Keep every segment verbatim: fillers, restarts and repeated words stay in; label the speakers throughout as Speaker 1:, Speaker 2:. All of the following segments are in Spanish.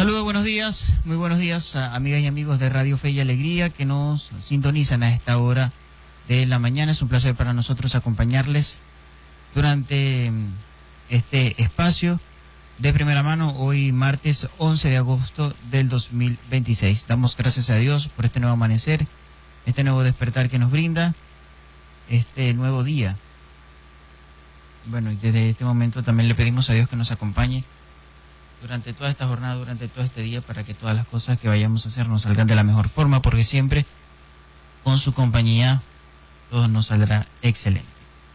Speaker 1: Saludos, buenos días, muy buenos días a amigas y amigos de Radio Fe y Alegría que nos sintonizan a esta hora de la mañana. Es un placer para nosotros acompañarles durante este espacio de primera mano, hoy martes once de agosto del dos mil veintiséis. Damos gracias a Dios por este nuevo amanecer, este nuevo despertar que nos brinda, este nuevo día. Bueno, y desde este momento también le pedimos a Dios que nos acompañe durante toda esta jornada, durante todo este día, para que todas las cosas que vayamos a hacer nos salgan de la mejor forma, porque siempre con su compañía todo nos saldrá excelente.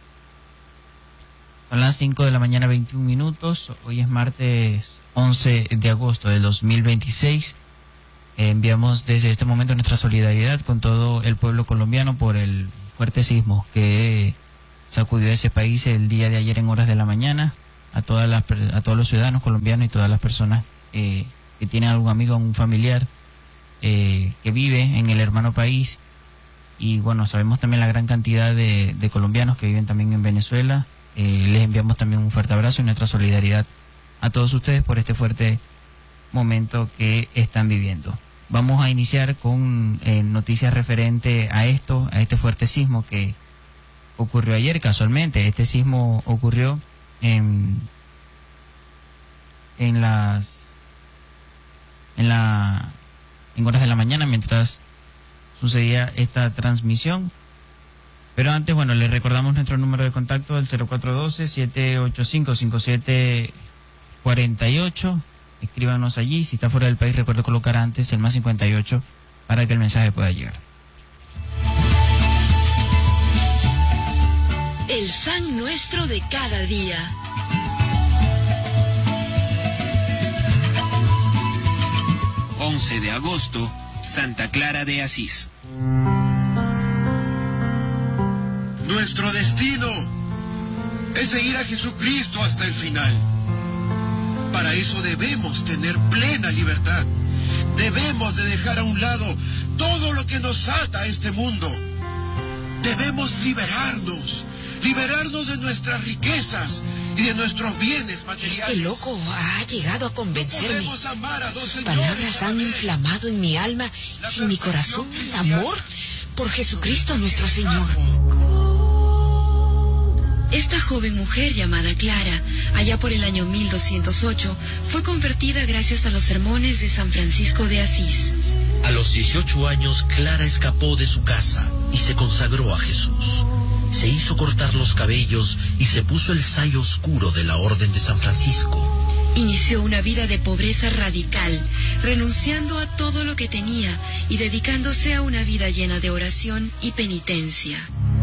Speaker 1: Son las cinco de la mañana, veintiún minutos. Hoy es martes once de agosto del dos mil veintiséis. Eh, enviamos desde este momento nuestra solidaridad con todo el pueblo colombiano por el fuerte sismo que sacudió ese país el día de ayer en horas de la mañana. A todas las, a todos los ciudadanos colombianos y todas las personas eh, que tienen algún amigo o un familiar eh, que vive en el hermano país. Y bueno, sabemos también la gran cantidad de, de colombianos que viven también en Venezuela. Eh, les enviamos también un fuerte abrazo y nuestra solidaridad a todos ustedes por este fuerte momento que están viviendo. Vamos a iniciar con eh, noticias referente a esto, a este fuerte sismo que ocurrió ayer casualmente. Este sismo ocurrió en en las en la en horas de la mañana mientras sucedía esta transmisión. Pero antes, bueno, les recordamos nuestro número de contacto, el cero cuatro uno dos, siete ocho cinco, cinco siete cuatro ocho. Escríbanos allí. Si está fuera del país, recuerde colocar antes el más cincuenta y ocho para que el mensaje pueda llegar.
Speaker 2: El San Nuestro de cada día.
Speaker 3: once de agosto, Santa Clara de Asís.
Speaker 4: Nuestro destino es seguir a Jesucristo hasta el final. Para eso debemos tener plena libertad. Debemos de dejar a un lado todo lo que nos ata a este mundo. Debemos liberarnos. Liberarnos de nuestras riquezas y de nuestros bienes materiales.
Speaker 5: Este loco ha llegado a convencerme.
Speaker 4: No amar a dos
Speaker 5: Sus palabras han inflamado en mi alma y en mi corazón el amor por Jesucristo nuestro Señor.
Speaker 2: Esta joven mujer llamada Clara, allá por el año mil doscientos ocho, fue convertida gracias a los sermones de San Francisco de Asís.
Speaker 6: A los dieciocho años, Clara escapó de su casa y se consagró a Jesús. Se hizo cortar los cabellos y se puso el sayo oscuro de la Orden de San Francisco.
Speaker 2: Inició una vida de pobreza radical, renunciando a todo lo que tenía y dedicándose a una vida llena de oración y penitencia.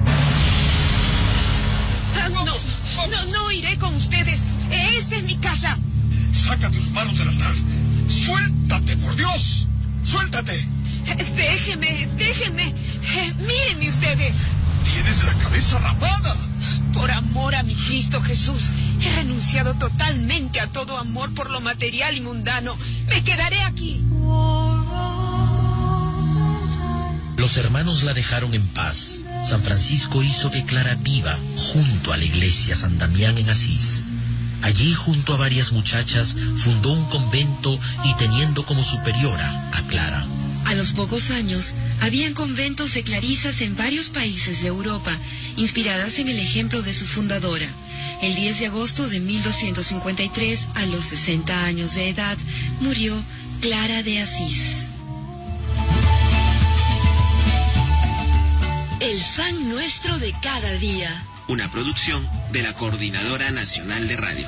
Speaker 5: Ah, no, no, no iré con ustedes. Esta es mi casa.
Speaker 4: Saca tus manos del altar. Suéltate, por Dios. Suéltate.
Speaker 5: Déjeme, déjeme. Eh, mírenme ustedes.
Speaker 4: Tienes la cabeza rapada.
Speaker 5: Por amor a mi Cristo Jesús, he renunciado totalmente a todo amor por lo material y mundano. Me quedaré aquí.
Speaker 6: Los hermanos la dejaron en paz. San Francisco hizo que Clara viva junto a la iglesia San Damián en Asís. Allí, junto a varias muchachas, fundó un convento y teniendo como superiora a Clara.
Speaker 2: A los pocos años, habían conventos de clarisas en varios países de Europa, inspiradas en el ejemplo de su fundadora. El diez de agosto de mil doscientos cincuenta y tres, a los sesenta años de edad, murió Clara de Asís. El San Nuestro de cada día.
Speaker 3: Una producción de la Coordinadora Nacional de Radio.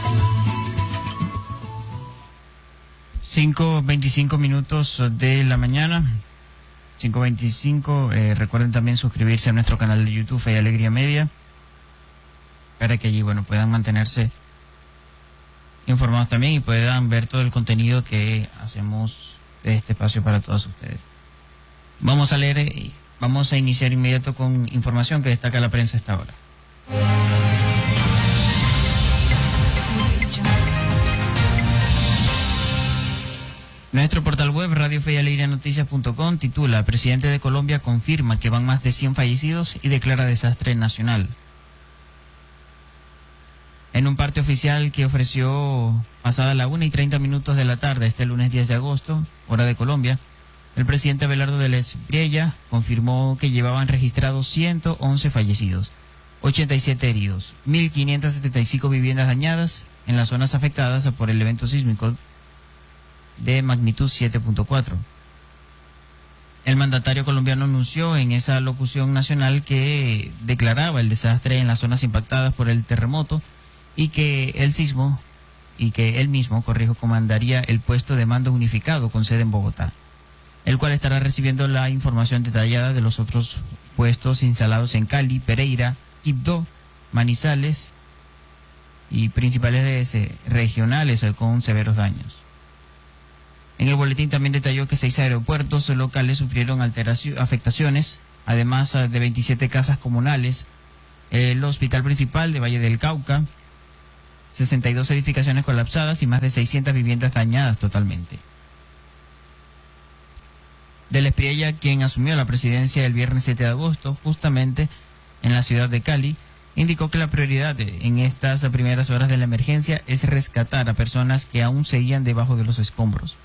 Speaker 1: cinco veinticinco minutos de la mañana, cinco veinticinco. Eh, recuerden también suscribirse a nuestro canal de YouTube Fe y Alegría Media, para que allí, bueno, puedan mantenerse informados también y puedan ver todo el contenido que hacemos de este espacio para todos ustedes. Vamos a leer, eh, vamos a iniciar inmediato con información que destaca la prensa a esta hora. Nuestro portal web radio fe y alegría noticias punto com titula: Presidente de Colombia confirma que van más de cien fallecidos y declara desastre nacional. En un parte oficial que ofreció pasada la una y treinta minutos de la tarde, este lunes diez de agosto, hora de Colombia, el presidente Abelardo de la Espriella confirmó que llevaban registrados ciento once fallecidos, ochenta y siete heridos, mil quinientas setenta y cinco viviendas dañadas en las zonas afectadas por el evento sísmico de magnitud siete punto cuatro. El mandatario colombiano anunció en esa locución nacional que declaraba el desastre en las zonas impactadas por el terremoto y que el sismo, y que él mismo, corrijo, comandaría el puesto de mando unificado con sede en Bogotá, el cual estará recibiendo la información detallada de los otros puestos instalados en Cali, Pereira, Quibdó, Manizales y principales regionales con severos daños. En el boletín también detalló que seis aeropuertos locales sufrieron alteraciones, afectaciones, además de veintisiete casas comunales, el hospital principal de Valle del Cauca, sesenta y dos edificaciones colapsadas y más de seiscientas viviendas dañadas totalmente. De la Espriella, quien asumió la presidencia el viernes siete de agosto, justamente en la ciudad de Cali, indicó que la prioridad en estas primeras horas de la emergencia es rescatar a personas que aún seguían debajo de los escombros.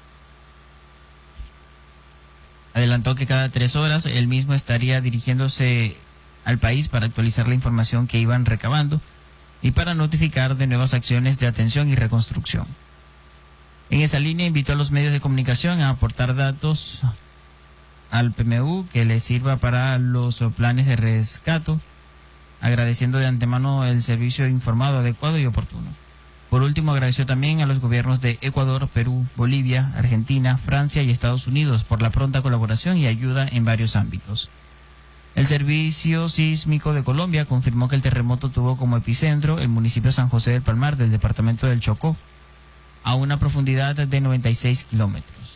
Speaker 1: Adelantó que cada tres horas él mismo estaría dirigiéndose al país para actualizar la información que iban recabando y para notificar de nuevas acciones de atención y reconstrucción. En esa línea invitó a los medios de comunicación a aportar datos al P M U que les sirva para los planes de rescate, agradeciendo de antemano el servicio informado adecuado y oportuno. Por último, agradeció también a los gobiernos de Ecuador, Perú, Bolivia, Argentina, Francia y Estados Unidos por la pronta colaboración y ayuda en varios ámbitos. El Servicio Sísmico de Colombia confirmó que el terremoto tuvo como epicentro el municipio de San José del Palmar del departamento del Chocó, a una profundidad de noventa y seis kilómetros.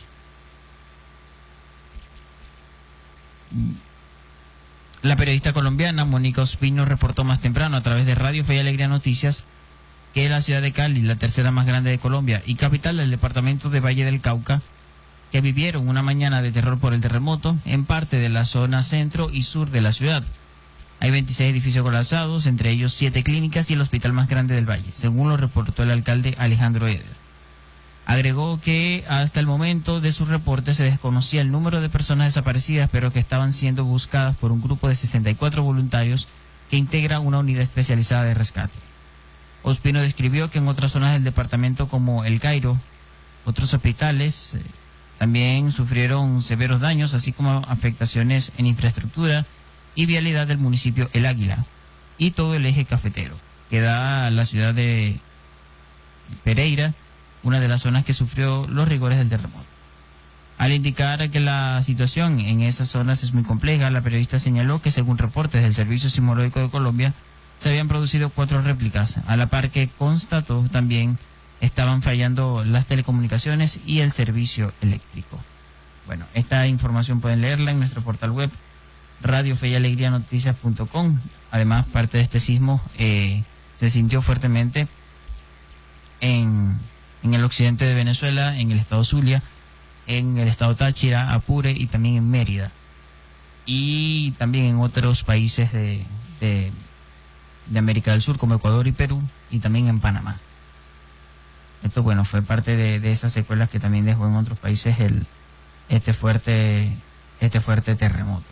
Speaker 1: La periodista colombiana Mónica Ospino reportó más temprano a través de Radio Fe y Alegría Noticias que la ciudad de Cali, la tercera más grande de Colombia y capital del departamento de Valle del Cauca, que vivieron una mañana de terror por el terremoto en parte de la zona centro y sur de la ciudad. Hay veintiséis edificios colapsados, entre ellos siete clínicas y el hospital más grande del valle, según lo reportó el alcalde Alejandro Eder. Agregó que hasta el momento de su reporte se desconocía el número de personas desaparecidas, pero que estaban siendo buscadas por un grupo de sesenta y cuatro voluntarios que integra una unidad especializada de rescate. Ospino describió que en otras zonas del departamento como El Cairo, otros hospitales eh, también sufrieron severos daños, así como afectaciones en infraestructura y vialidad del municipio El Águila y todo el eje cafetero, que da a la ciudad de Pereira, una de las zonas que sufrió los rigores del terremoto. Al indicar que la situación en esas zonas es muy compleja, la periodista señaló que según reportes del Servicio Sismológico de Colombia, se habían producido cuatro réplicas, a la par que constató también estaban fallando las telecomunicaciones y el servicio eléctrico. Bueno, esta información pueden leerla en nuestro portal web radio fe y alegría noticias punto com. Además, parte de este sismo eh, se sintió fuertemente en, en el occidente de Venezuela, en el estado Zulia, en el estado Táchira, Apure y también en Mérida. Y también en otros países de, de, de América del Sur, como Ecuador y Perú, y también en Panamá. Esto, bueno, fue parte de, de esas secuelas que también dejó en otros países el este fuerte este fuerte terremoto.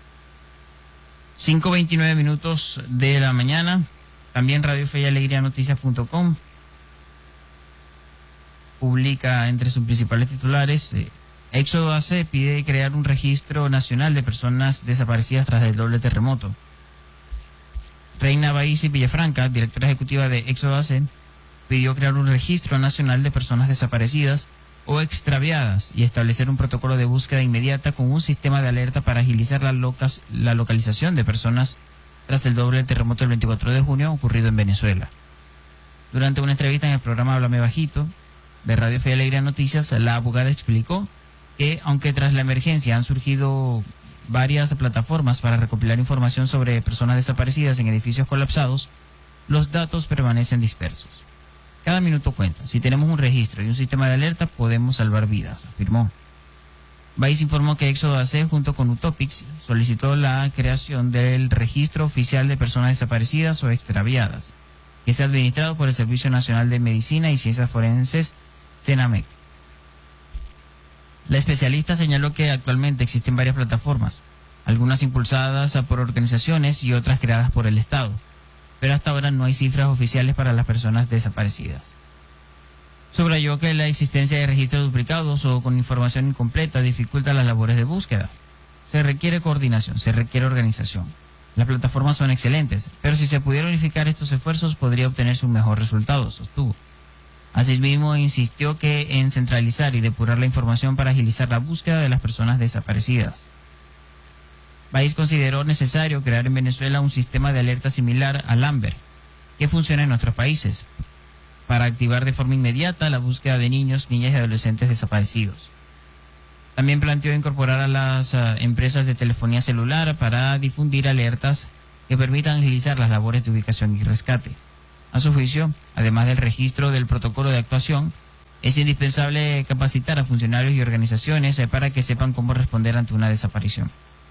Speaker 1: cinco veintinueve minutos de la mañana. También Radio Fe y Alegría Noticias punto com publica entre sus principales titulares: eh, Éxodo A C pide crear un registro nacional de personas desaparecidas tras el doble terremoto. Reina Baís y Villafranca, directora ejecutiva de Éxodo A C, pidió crear un registro nacional de personas desaparecidas o extraviadas y establecer un protocolo de búsqueda inmediata con un sistema de alerta para agilizar la, locas, la localización de personas tras el doble terremoto del veinticuatro de junio ocurrido en Venezuela. Durante una entrevista en el programa Háblame Bajito de Radio Fe y Alegría Noticias, la abogada explicó que aunque tras la emergencia han surgido varias plataformas para recopilar información sobre personas desaparecidas en edificios colapsados, los datos permanecen dispersos. Cada minuto cuenta. Si tenemos un registro y un sistema de alerta, podemos salvar vidas, afirmó. Baís informó que Éxodo A C, junto con Utopix, solicitó la creación del registro oficial de personas desaparecidas o extraviadas. que es administrado por el Servicio Nacional de Medicina y Ciencias Forenses, SENAMEC. La especialista señaló que actualmente existen varias plataformas, algunas impulsadas por organizaciones y otras creadas por el Estado, pero hasta ahora no hay cifras oficiales para las personas desaparecidas. Subrayó que la existencia de registros duplicados o con información incompleta dificulta las labores de búsqueda. Se requiere coordinación, se requiere organización. Las plataformas son excelentes, pero si se pudiera unificar estos esfuerzos podría obtenerse un mejor resultado, sostuvo. Asimismo, insistió que en centralizar y depurar la información para agilizar la búsqueda de las personas desaparecidas. País consideró necesario crear en Venezuela un sistema de alerta similar al AMBER, que funciona en otros países, para activar de forma inmediata la búsqueda de niños, niñas y adolescentes desaparecidos. También planteó incorporar a las uh, empresas de telefonía celular para difundir alertas que permitan agilizar las labores de ubicación y rescate. A su juicio, además del registro del protocolo de actuación, es indispensable capacitar a funcionarios y organizaciones eh, para que sepan cómo responder ante una desaparición.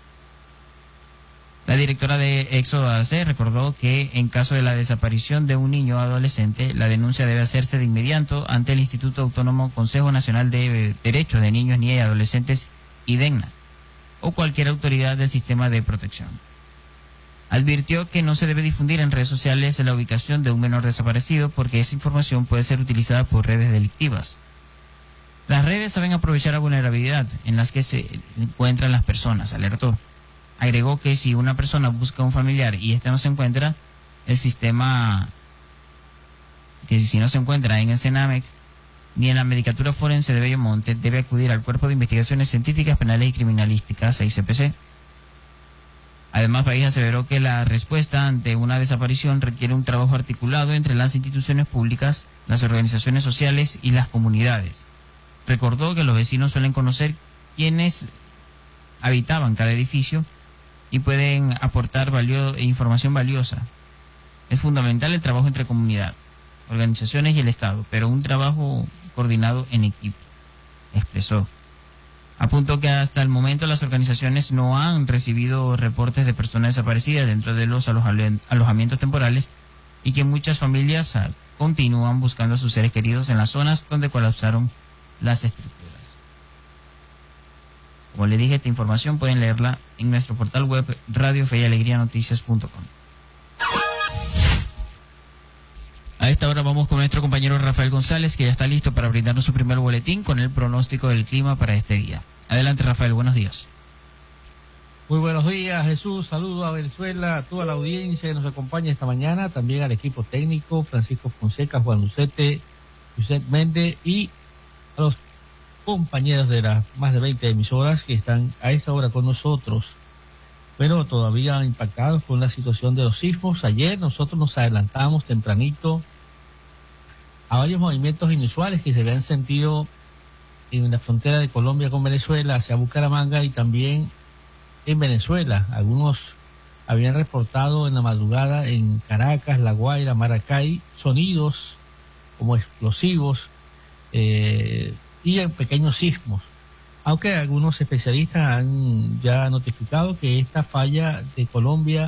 Speaker 1: La directora de Éxodo A C recordó que en caso de la desaparición de un niño o adolescente, la denuncia debe hacerse de inmediato ante el Instituto Autónomo Consejo Nacional de Derechos de Niños, Niñas y Adolescentes, IDENNA, o cualquier autoridad del sistema de protección. Advirtió que no se debe difundir en redes sociales la ubicación de un menor desaparecido porque esa información puede ser utilizada por redes delictivas. Las redes saben aprovechar la vulnerabilidad en las que se encuentran las personas, alertó. Agregó que si una persona busca a un familiar y éste no se encuentra, el sistema, que si no se encuentra en el SENAMEC ni en la Medicatura Forense de Bellomonte, debe acudir al Cuerpo de Investigaciones Científicas, Penales y Criminalísticas, I C P C. Además, País aseveró que la respuesta ante una desaparición requiere un trabajo articulado entre las instituciones públicas, las organizaciones sociales y las comunidades. Recordó que los vecinos suelen conocer quiénes habitaban cada edificio y pueden aportar valio, información valiosa. Es fundamental el trabajo entre comunidad, organizaciones y el Estado, pero un trabajo coordinado en equipo, expresó. Apuntó que hasta el momento las organizaciones no han recibido reportes de personas desaparecidas dentro de los alojamientos temporales y que muchas familias continúan buscando a sus seres queridos en las zonas donde colapsaron las estructuras. Como le dije, esta información pueden leerla en nuestro portal web radio fe y alegría noticias punto com. A esta hora vamos con nuestro compañero Rafael González, que ya está listo para brindarnos su primer boletín con el pronóstico del clima para este día. Adelante, Rafael, buenos días.
Speaker 7: Muy buenos días, Jesús. Saludos a Venezuela, a toda la audiencia que nos acompaña esta mañana, también al equipo técnico, Francisco Fonseca, Juan Lucete, José Méndez y a los compañeros de las más de veinte emisoras que están a esta hora con nosotros. Pero todavía impactados con la situación de los sismos. Ayer nosotros nos adelantamos tempranito a varios movimientos inusuales que se habían sentido en la frontera de Colombia con Venezuela, hacia Bucaramanga y también en Venezuela. Algunos habían reportado en la madrugada en Caracas, La Guaira, Maracay, sonidos como explosivos eh, y en pequeños sismos. Aunque algunos especialistas han ya notificado que esta falla de Colombia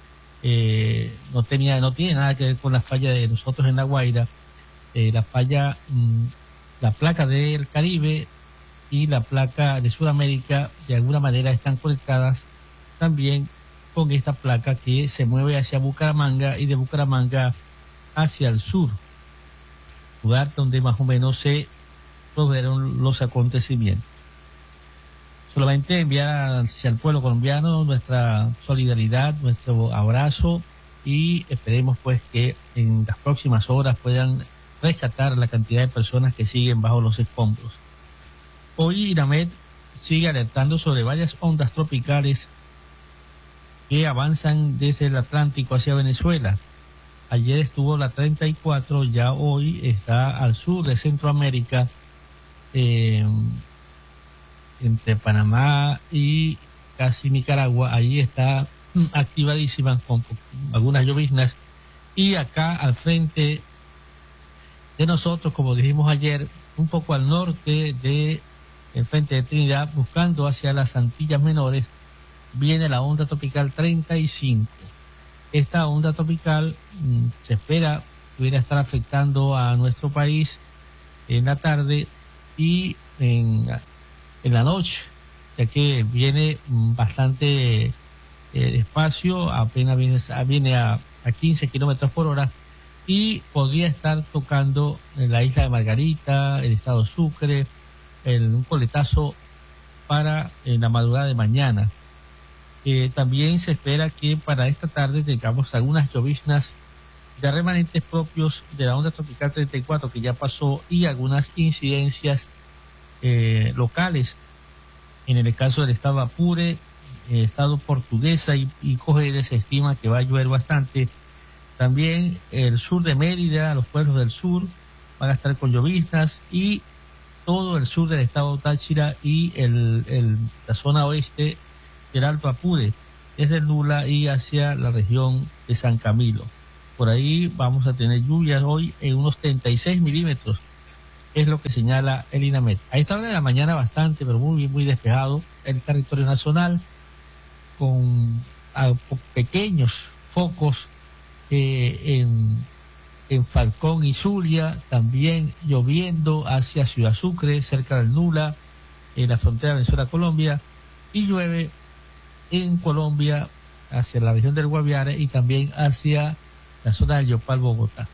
Speaker 7: eh, no tenía, no tiene nada que ver con la falla de nosotros en La Guaira. Eh, la falla, mmm, la placa del Caribe y la placa de Sudamérica de alguna manera están conectadas también con esta placa que se mueve hacia Bucaramanga y de Bucaramanga hacia el sur, lugar donde más o menos se produjeron los acontecimientos. Solamente enviar hacia el pueblo colombiano nuestra solidaridad, nuestro abrazo y esperemos pues que en las próximas horas puedan rescatar la cantidad de personas que siguen bajo los escombros. Hoy INAMED sigue alertando sobre varias ondas tropicales que avanzan desde el Atlántico hacia Venezuela. Ayer estuvo la treinta y cuatro, ya hoy está al sur de Centroamérica, eh, entre Panamá y casi Nicaragua. Allí está activadísima con algunas lloviznas, y acá al frente de nosotros, como dijimos ayer, un poco al norte de el frente de Trinidad, buscando hacia las Antillas Menores, viene la onda tropical treinta y cinco. Esta onda tropical mmm, se espera pudiera estar afectando a nuestro país en la tarde y en, en la noche, ya que viene bastante eh, despacio, apenas viene, viene a, a quince kilómetros por hora, y podría estar tocando en la isla de Margarita, el estado Sucre, el, un coletazo para en la madrugada de mañana. Eh, también se espera que para esta tarde tengamos algunas lloviznas de remanentes propios de la onda tropical treinta y cuatro que ya pasó, y algunas incidencias eh, locales en el caso del estado Apure, eh, estado Portuguesa y, y Cojedes. Se estima que va a llover bastante. También el sur de Mérida, los pueblos del sur van a estar con lloviznas, y todo el sur del estado Táchira y el, el, la zona oeste del Alto Apure, desde el Nula y hacia la región de San Camilo. Por ahí vamos a tener lluvias hoy en unos treinta y seis milímetros, es lo que señala el INAMET. A esta hora de la mañana bastante, pero muy muy despejado el territorio nacional, con a, pequeños focos eh, en, en Falcón y Zulia, también lloviendo hacia Ciudad Sucre, cerca del Nula, en la frontera Venezuela-Colombia, y llueve en Colombia hacia la región del Guaviare y también hacia la zona del Yopal, Bogotá.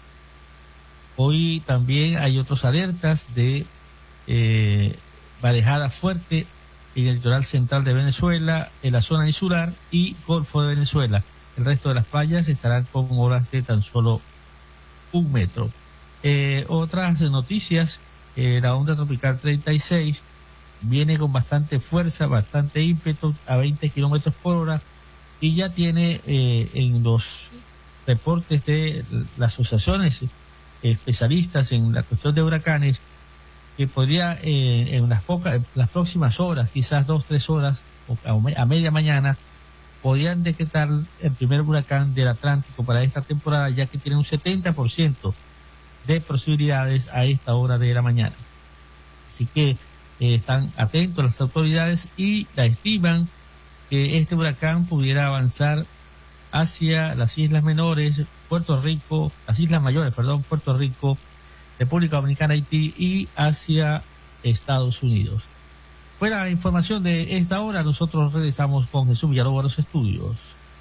Speaker 7: Hoy también hay otras alertas de eh, marejada fuerte en el litoral central de Venezuela, en la zona insular y Golfo de Venezuela. El resto de las playas estarán con olas de tan solo un metro. Eh, otras noticias, eh, la onda tropical treinta y seis viene con bastante fuerza, bastante ímpetu, a veinte kilómetros por hora, y ya tiene eh, en los reportes de las asociaciones especialistas en la cuestión de huracanes, que podría eh, en las pocas, las próximas horas, quizás dos, tres horas, o a, a media mañana, podrían decretar el primer huracán del Atlántico para esta temporada, ya que tiene un setenta por ciento de posibilidades a esta hora de la mañana. Así que eh, están atentos las autoridades y la estiman que este huracán pudiera avanzar hacia las Islas Menores, Puerto Rico, las Islas Mayores, perdón, Puerto Rico, República Dominicana, Haití y hacia Estados Unidos. Fuera la información de esta hora, nosotros regresamos con Jesús Villalobos a los estudios.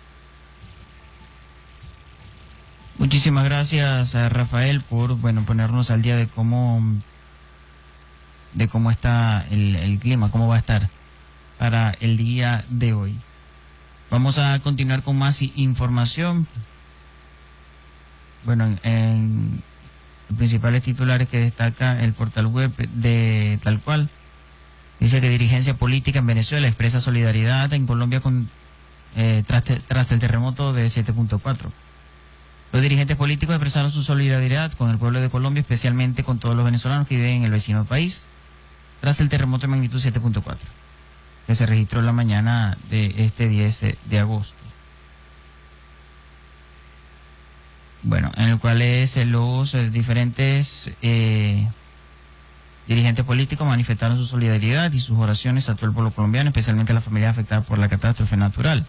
Speaker 1: Muchísimas gracias a Rafael por bueno ponernos al día de cómo de cómo está el, el clima, cómo va a estar para el día de hoy. Vamos a continuar con más información. Bueno, en, en los principales titulares que destaca el portal web de Tal Cual, dice que dirigencia política en Venezuela expresa solidaridad en Colombia con eh, tras, tras el terremoto de siete punto cuatro. Los dirigentes políticos expresaron su solidaridad con el pueblo de Colombia, especialmente con todos los venezolanos que viven en el vecino país, tras el terremoto de magnitud siete punto cuatro, que se registró la mañana de este diez de agosto. Bueno, en el cual es los eh, diferentes eh, dirigentes políticos manifestaron su solidaridad y sus oraciones a todo el pueblo colombiano, especialmente a las familias afectadas por la catástrofe natural.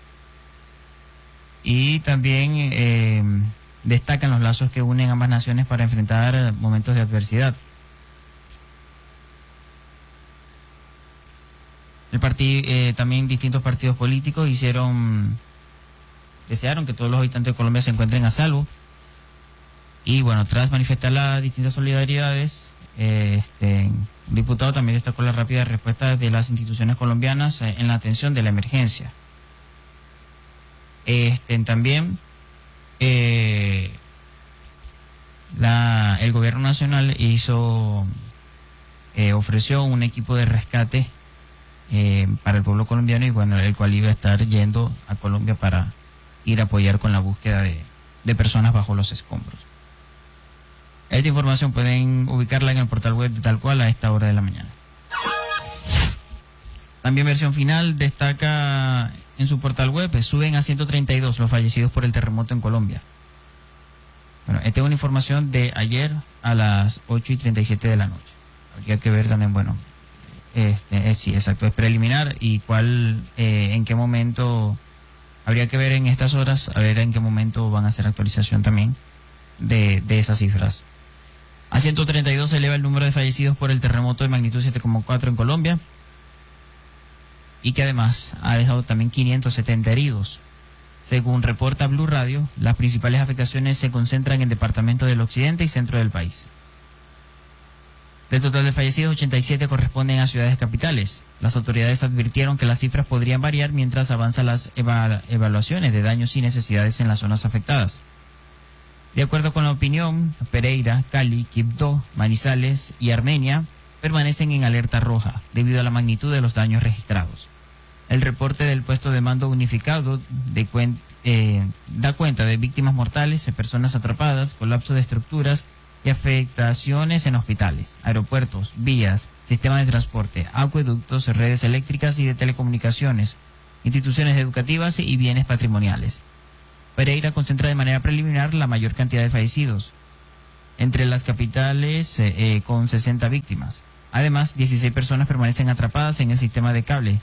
Speaker 1: Y también eh, destacan los lazos que unen ambas naciones para enfrentar momentos de adversidad. El partido, eh, también distintos partidos políticos hicieron, desearon que todos los habitantes de Colombia se encuentren a salvo. Y bueno, tras manifestar las distintas solidaridades, eh, este, un diputado también destacó la rápida respuesta de las instituciones colombianas eh, en la atención de la emergencia. Este, también eh, la, el gobierno nacional hizo, eh, ofreció un equipo de rescate Eh, para el pueblo colombiano, y bueno, el cual iba a estar yendo a Colombia para ir a apoyar con la búsqueda de, de personas bajo los escombros. Esta información pueden ubicarla en el portal web de Tal Cual a esta hora de la mañana. También Versión Final destaca en su portal web, suben a ciento treinta y dos los fallecidos por el terremoto en Colombia. Bueno, esta es una información de ayer a las ocho y treinta y siete de la noche. Habría que ver también, bueno, Este, eh, sí, exacto, es preliminar, y cuál, eh, en qué momento, habría que ver en estas horas, a ver en qué momento van a hacer actualización también de, de esas cifras. A ciento treinta y dos se eleva el número de fallecidos por el terremoto de magnitud siete coma cuatro en Colombia, y que además ha dejado también quinientos setenta heridos. Según reporta Blue Radio, las principales afectaciones se concentran en el departamento del occidente y centro del país. Del total de fallecidos, ochenta y siete corresponden a ciudades capitales. Las autoridades advirtieron que las cifras podrían variar mientras avanzan las eva- evaluaciones de daños y necesidades en las zonas afectadas. De acuerdo con la opinión, Pereira, Cali, Quibdó, Manizales y Armenia permanecen en alerta roja debido a la magnitud de los daños registrados. El reporte del puesto de mando unificado de cuen- eh, da cuenta de víctimas mortales, de personas atrapadas, colapso de estructuras y afectaciones en hospitales, aeropuertos, vías, sistemas de transporte, acueductos, redes eléctricas y de telecomunicaciones, instituciones educativas y bienes patrimoniales. Pereira concentra de manera preliminar la mayor cantidad de fallecidos, entre las capitales eh, eh, con sesenta víctimas. Además, dieciséis personas permanecen atrapadas en el sistema de cable,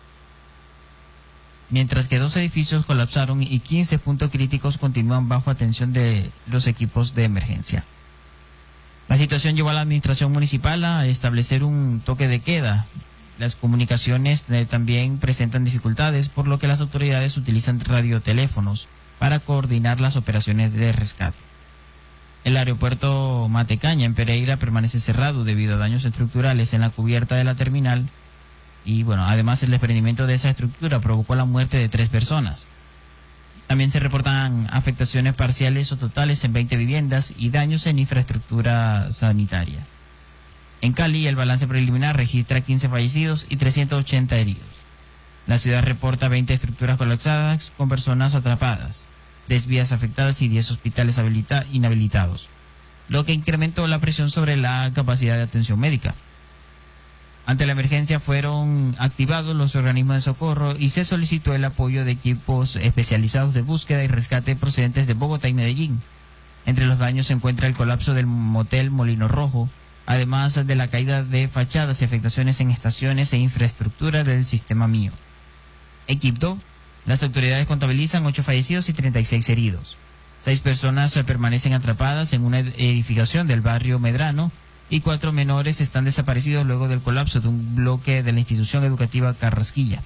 Speaker 1: mientras que dos edificios colapsaron y quince puntos críticos continúan bajo atención de los equipos de emergencia. La situación llevó a la administración municipal a establecer un toque de queda. Las comunicaciones eh, también presentan dificultades, por lo que las autoridades utilizan radioteléfonos para coordinar las operaciones de rescate. El aeropuerto Matecaña en Pereira permanece cerrado debido a daños estructurales en la cubierta de la terminal y, bueno, además el desprendimiento de esa estructura provocó la muerte de tres personas. También se reportan afectaciones parciales o totales en veinte viviendas y daños en infraestructura sanitaria. En Cali, el balance preliminar registra quince fallecidos y trescientos ochenta heridos. La ciudad reporta veinte estructuras colapsadas con personas atrapadas, tres vías afectadas y diez hospitales habilita- inhabilitados, lo que incrementó la presión sobre la capacidad de atención médica. Ante la emergencia fueron activados los organismos de socorro y se solicitó el apoyo de equipos especializados de búsqueda y rescate procedentes de Bogotá y Medellín. Entre los daños se encuentra el colapso del motel Molino Rojo, además de la caída de fachadas y afectaciones en estaciones e infraestructura del sistema Mío. En Quibdó, las autoridades contabilizan ocho fallecidos y treinta y seis heridos. Seis personas permanecen atrapadas en una edificación del barrio Medrano y cuatro menores están desaparecidos luego del colapso de un bloque de la institución educativa Carrasquilla.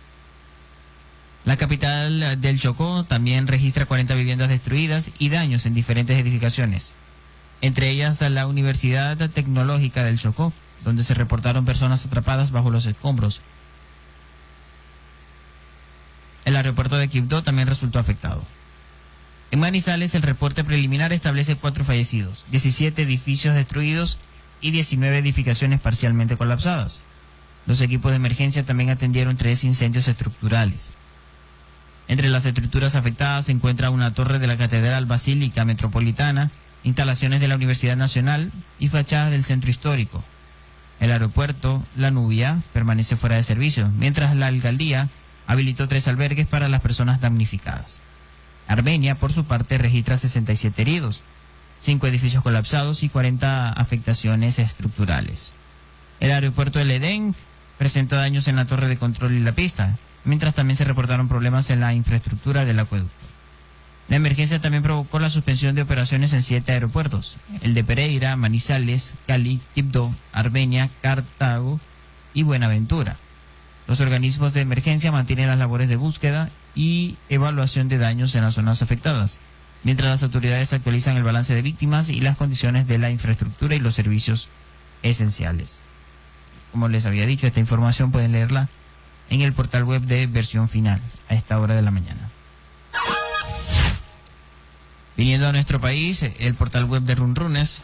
Speaker 1: La capital del Chocó también registra cuarenta viviendas destruidas y daños en diferentes edificaciones, entre ellas la Universidad Tecnológica del Chocó, donde se reportaron personas atrapadas bajo los escombros. El aeropuerto de Quibdó también resultó afectado. En Manizales, el reporte preliminar establece cuatro fallecidos, diecisiete edificios destruidos y diecinueve edificaciones parcialmente colapsadas. Los equipos de emergencia también atendieron tres incendios estructurales. Entre las estructuras afectadas se encuentra una torre de la Catedral Basílica Metropolitana, instalaciones de la Universidad Nacional y fachadas del centro histórico. El aeropuerto La Nubia permanece fuera de servicio, mientras la alcaldía habilitó tres albergues para las personas damnificadas. Armenia, por su parte, registra sesenta y siete heridos, cinco edificios colapsados y cuarenta afectaciones estructurales. El aeropuerto del Edén presenta daños en la torre de control y la pista, mientras también se reportaron problemas en la infraestructura del acueducto. La emergencia también provocó la suspensión de operaciones en siete aeropuertos, el de Pereira, Manizales, Cali, Quibdó, Armenia, Cartago y Buenaventura. Los organismos de emergencia mantienen las labores de búsqueda y evaluación de daños en las zonas afectadas, mientras las autoridades actualizan el balance de víctimas y las condiciones de la infraestructura y los servicios esenciales. Como les había dicho, esta información pueden leerla en el portal web de Versión Final a esta hora de la mañana. Viniendo a nuestro país, el portal web de Runrunes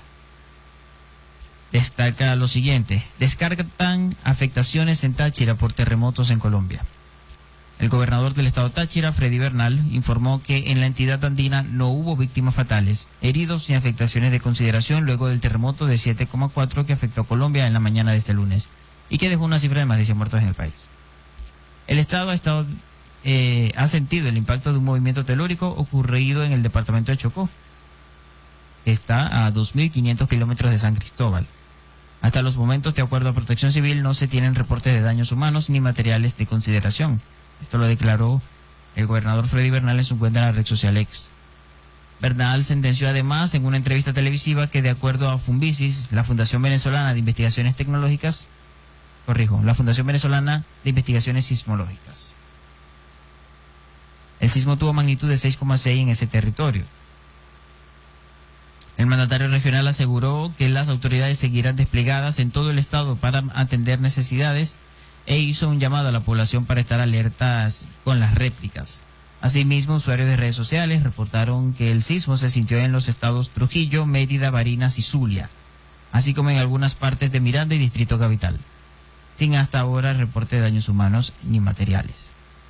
Speaker 1: destaca lo siguiente: descartan afectaciones en Táchira por terremotos en Colombia. El gobernador del estado Táchira, Freddy Bernal, informó que en la entidad andina no hubo víctimas fatales, heridos ni afectaciones de consideración luego del terremoto de siete coma cuatro que afectó a Colombia en la mañana de este lunes y que dejó una cifra de más de cien muertos en el país. El estado ha estado eh, ha sentido el impacto de un movimiento telúrico ocurrido en el departamento de Chocó, que está a dos mil quinientos kilómetros de San Cristóbal. Hasta los momentos, de acuerdo a Protección Civil, no se tienen reportes de daños humanos ni materiales de consideración. Esto lo declaró el gobernador Freddy Bernal en su cuenta en la red social X. Bernal sentenció además en una entrevista televisiva que, de acuerdo a Funvisis, la Fundación Venezolana de Investigaciones Tecnológicas, corrijo, la Fundación Venezolana de Investigaciones Sismológicas, el sismo tuvo magnitud de seis coma seis en ese territorio. El mandatario regional aseguró que las autoridades seguirán desplegadas en todo el estado para atender necesidades e hizo un llamado a la población para estar alertas con las réplicas. Asimismo, usuarios de redes sociales reportaron que el sismo se sintió en los estados Trujillo, Mérida, Barinas y Zulia, así como en algunas partes de Miranda y Distrito Capital, sin hasta ahora reporte de daños humanos ni materiales.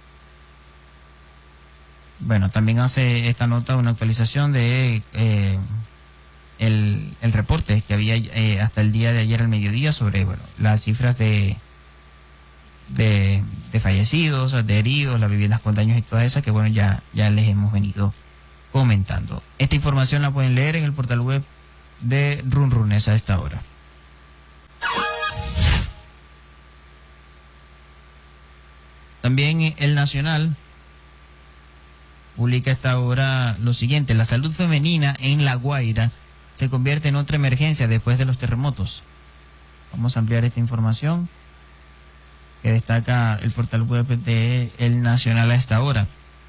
Speaker 1: Bueno, también hace esta nota una actualización de eh, el, el reporte que había eh, hasta el día de ayer al mediodía sobre bueno las cifras de de, de fallecidos, de heridos, las viviendas con daños y todas esas que bueno ya, ya les hemos venido comentando. Esta información la pueden leer en el portal web de Runrunes a esta hora. También El Nacional publica a esta hora lo siguiente: la salud femenina en La Guaira se convierte en otra emergencia después de los terremotos. Vamos a ampliar esta información que destaca el portal web de El Nacional a esta hora.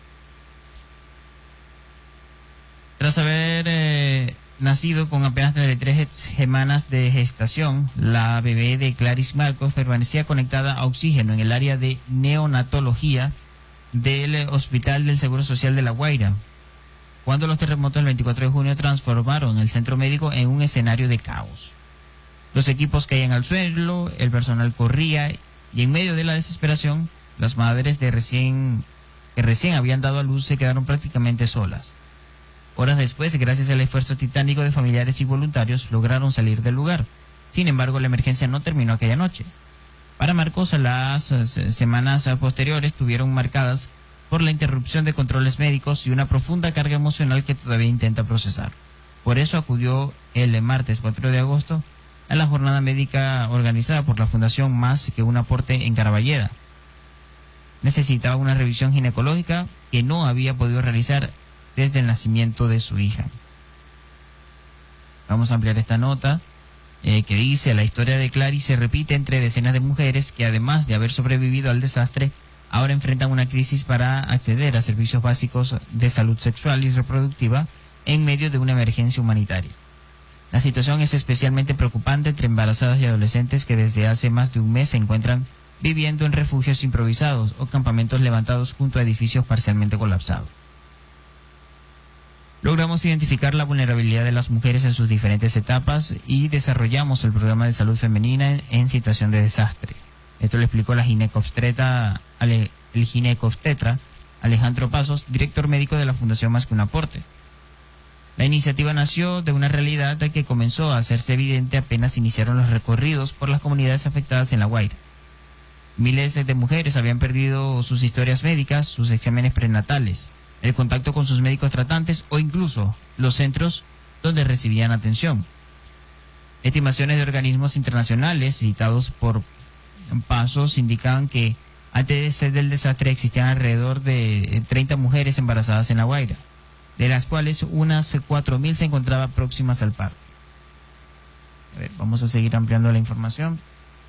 Speaker 1: Tras haber eh, nacido con apenas treinta y tres semanas de gestación, la bebé de Clarice Marcos permanecía conectada a oxígeno en el área de neonatología del Hospital del Seguro Social de La Guaira, cuando los terremotos del veinticuatro de junio transformaron el centro médico en un escenario de caos. Los equipos caían al suelo, el personal corría, y en medio de la desesperación, las madres de recién que recién habían dado a luz se quedaron prácticamente solas. Horas después, gracias al esfuerzo titánico de familiares y voluntarios, lograron salir del lugar. Sin embargo, la emergencia no terminó aquella noche. Para Marcos, las semanas posteriores estuvieron marcadas por la interrupción de controles médicos y una profunda carga emocional que todavía intenta procesar. Por eso acudió el martes cuatro de agosto a la jornada médica organizada por la Fundación Más que un aporte en Caraballeda. Necesitaba una revisión ginecológica que no había podido realizar desde el nacimiento de su hija. Vamos a ampliar esta nota eh, que dice: la historia de Clarice se repite entre decenas de mujeres que, además de haber sobrevivido al desastre, ahora enfrentan una crisis para acceder a servicios básicos de salud sexual y reproductiva en medio de una emergencia humanitaria. La situación es especialmente preocupante entre embarazadas y adolescentes que desde hace más de un mes se encuentran viviendo en refugios improvisados o campamentos levantados junto a edificios parcialmente colapsados. Logramos identificar la vulnerabilidad de las mujeres en sus diferentes etapas y desarrollamos el programa de salud femenina en, en situación de desastre. Esto lo explicó la ginecobstetra, el ginecobstetra Alejandro Pasos, director médico de la Fundación Más que un aporte. La iniciativa nació de una realidad que comenzó a hacerse evidente apenas iniciaron los recorridos por las comunidades afectadas en La Guaira. Miles de mujeres habían perdido sus historias médicas, sus exámenes prenatales, el contacto con sus médicos tratantes o incluso los centros donde recibían atención. Estimaciones de organismos internacionales citados por Pasos indicaban que antes del desastre existían alrededor de treinta mujeres embarazadas en La Guaira, de las cuales unas cuatro mil se encontraban próximas al parto. A ver, vamos a seguir ampliando la información.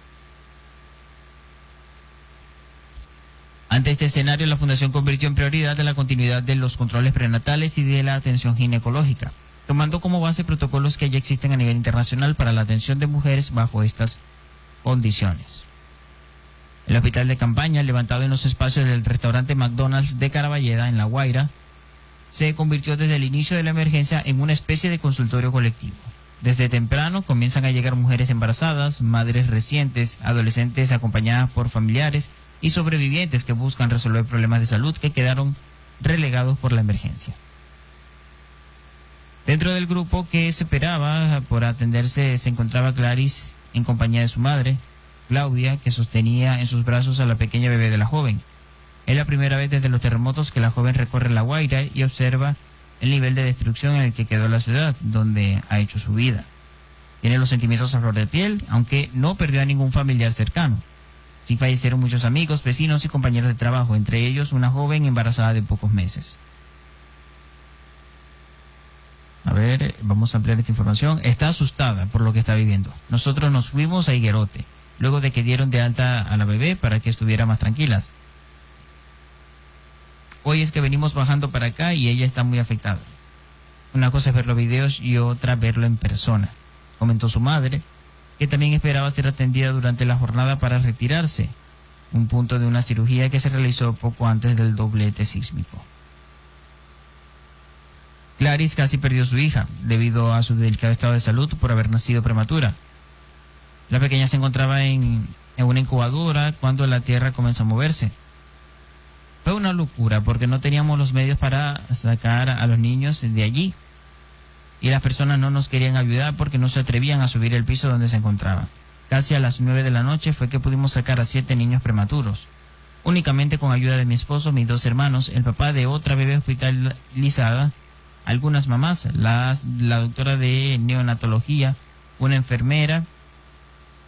Speaker 1: Ante este escenario, la Fundación convirtió en prioridad la continuidad de los controles prenatales y de la atención ginecológica, tomando como base protocolos que ya existen a nivel internacional para la atención de mujeres bajo estas condiciones. El hospital de campaña, levantado en los espacios del restaurante McDonald's de Caraballeda, en La Guaira, se convirtió desde el inicio de la emergencia en una especie de consultorio colectivo. Desde temprano comienzan a llegar mujeres embarazadas, madres recientes, adolescentes acompañadas por familiares y sobrevivientes que buscan resolver problemas de salud que quedaron relegados por la emergencia. Dentro del grupo que se esperaba por atenderse se encontraba Clarice en compañía de su madre, Claudia, que sostenía en sus brazos a la pequeña bebé de la joven. Es la primera vez desde los terremotos que la joven recorre La Guaira y observa el nivel de destrucción en el que quedó la ciudad, donde ha hecho su vida. Tiene los sentimientos a flor de piel, aunque no perdió a ningún familiar cercano. Sí fallecieron muchos amigos, vecinos y compañeros de trabajo, entre ellos una joven embarazada de pocos meses. ver, vamos a ampliar esta información. Está asustada por lo que está viviendo. Nosotros nos fuimos a Higuerote, luego de que dieron de alta a la bebé para que estuviera más tranquilas. Hoy es que venimos bajando para acá y ella está muy afectada. Una cosa es ver los videos y otra verlo en persona, comentó su madre, que también esperaba ser atendida durante la jornada para retirarse, un punto de una cirugía que se realizó poco antes del doblete sísmico. Clarice casi perdió a su hija debido a su delicado estado de salud por haber nacido prematura. La pequeña se encontraba en, en una incubadora cuando la tierra comenzó a moverse. Fue una locura porque no teníamos los medios para sacar a los niños de allí y las personas no nos querían ayudar porque no se atrevían a subir el piso donde se encontraban. Casi a las nueve de la noche fue que pudimos sacar a siete niños prematuros, únicamente con ayuda de mi esposo, mis dos hermanos, el papá de otra bebé hospitalizada, algunas mamás, las, la doctora de neonatología, una enfermera